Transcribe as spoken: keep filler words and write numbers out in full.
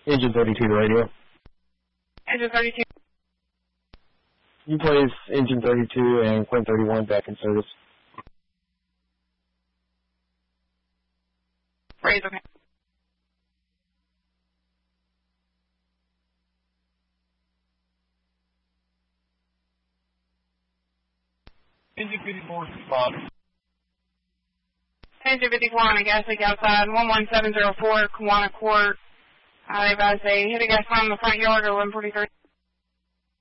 Engine thirty-two to radio. Engine thirty-two. You place Engine thirty-two and Quint thirty-one back in service. Raise, okay. Engine fifty-four, spot. Engine fifty-four on a gas leak outside, one one seven zero four, Kiwanis Court. Uh, they've got to say, hit a gas line in the front yard at eleven forty-three.